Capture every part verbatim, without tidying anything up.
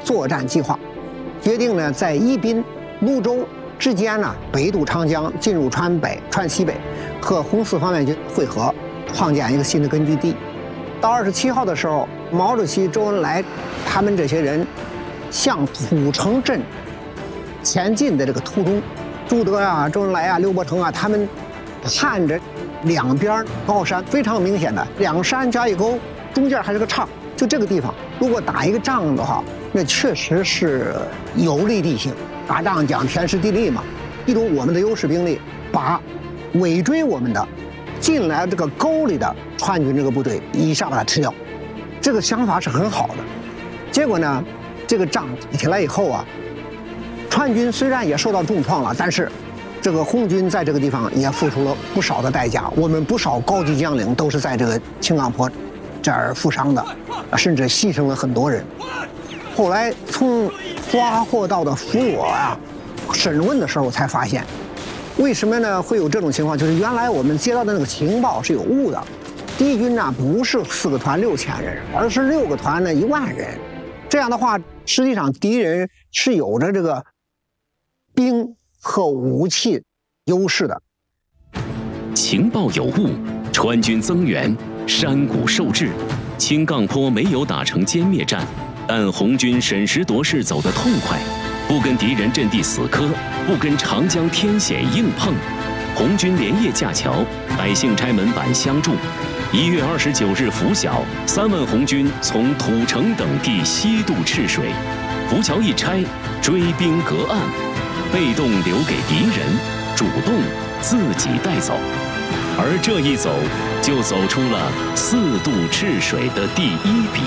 作战计划，决定呢在宜宾、泸州之间呢北渡长江，进入川北、川西北，和红四方面军会合，创建一个新的根据地。到二十七号的时候，毛主席、周恩来他们这些人向土城镇前进的这个途中，朱德啊、周恩来啊、刘伯承啊，他们看着两边高山，非常明显的两山加一沟，中间还是个岔，就这个地方，如果打一个仗的话，那确实是有利地形。打仗讲天时地利嘛，一种我们的优势兵力把尾追我们的进来这个沟里的川军这个部队一下把它吃掉，这个想法是很好的。结果呢，这个仗打起来以后啊，川军虽然也受到重创了，但是这个红军在这个地方也付出了不少的代价。我们不少高级将领都是在这个青冈坡这儿负伤的，甚至牺牲了很多人。后来从抓获到的俘虏啊审问的时候才发现，为什么呢会有这种情况？就是原来我们接到的那个情报是有误的，敌军呢不是四个团六千人，而是六个团呢一万人。这样的话，实际上敌人是有着这个兵和武器优势的。 情报有误，川军增援，山谷受制，青冈坡没有打成歼灭战，但红军审时度势走得痛快，不跟敌人阵地死磕，不跟长江天险硬碰。红军连夜架桥，百姓拆门板相助。一月二十九日拂晓，三万红军从土城等地西渡赤水，浮桥一拆，追兵隔岸，被动留给敌人，主动自己带走。而这一走，就走出了四渡赤水的第一笔。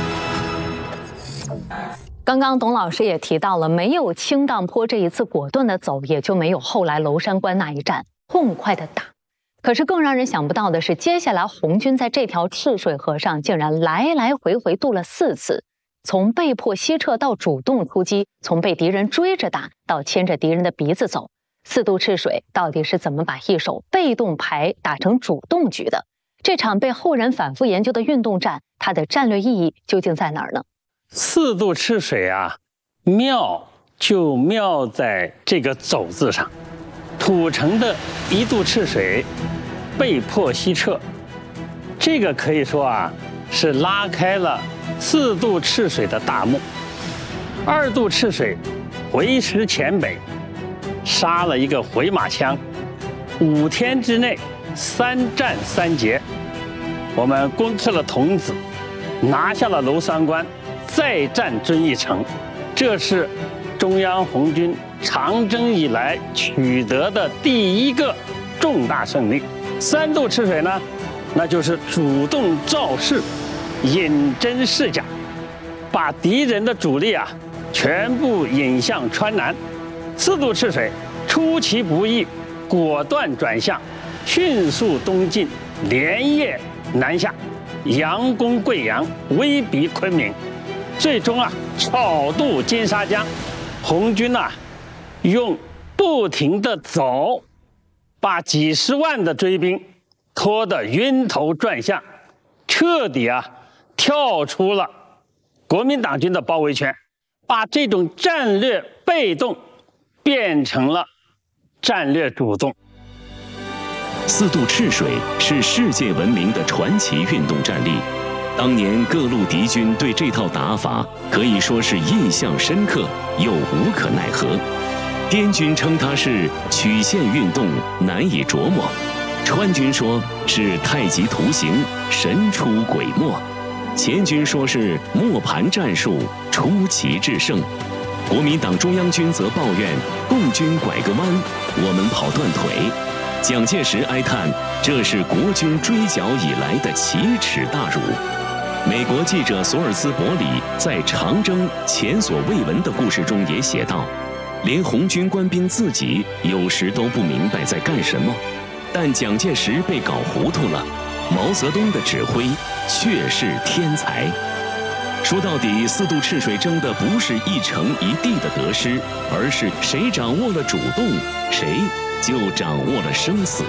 刚刚董老师也提到了，没有青冈坡这一次果断的走，也就没有后来娄山关那一战痛快的打。可是更让人想不到的是，接下来红军在这条赤水河上竟然来来回回渡了四次，从被迫西撤到主动出击，从被敌人追着打到牵着敌人的鼻子走。四渡赤水到底是怎么把一手被动牌打成主动局的？这场被后人反复研究的运动战，它的战略意义究竟在哪儿呢？ 四渡赤水啊，妙就妙在这个走字上。土城的一渡赤水，被迫西撤，这个可以说啊是拉开了四渡赤水的大幕。二渡赤水，回师黔北，杀了一个回马枪，五天之内三战三捷，我们攻克了桐梓，拿下了娄山关，再战遵义城，这是中央红军长征以来取得的第一个重大胜利。三渡赤水呢，那就是主动造势，引真示假，把敌人的主力啊全部引向川南。四渡赤水出其不意，果断转向，迅速东进，连夜南下，佯攻贵阳，威逼昆明，最终啊超渡金沙江。红军啊用不停的走，把几十万的追兵拖得晕头转向，彻底啊跳出了国民党军的包围圈，把这种战略被动变成了战略主动。 四渡赤水是世界闻名的传奇运动战例，当年各路敌军对这套打法可以说是印象深刻，又无可奈何。滇军称它是曲线运动，难以琢磨；川军说是太极图形，神出鬼没；黔军说是磨盘战术，出奇制胜。国民党中央军则抱怨共军拐个弯，我们跑断腿。蒋介石哀叹这是国军追剿以来的奇耻大辱。美国记者索尔斯伯里在长征前所未闻的故事中也写道，连红军官兵自己有时都不明白在干什么，但蒋介石被搞糊涂了，毛泽东的指挥却是天才。说到底，四渡赤水争的不是一城一地的得失，而是谁掌握了主动，谁就掌握了生死。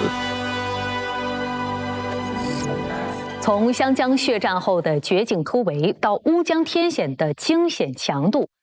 从湘江血战后的绝境突围，到乌江天险的惊险强度，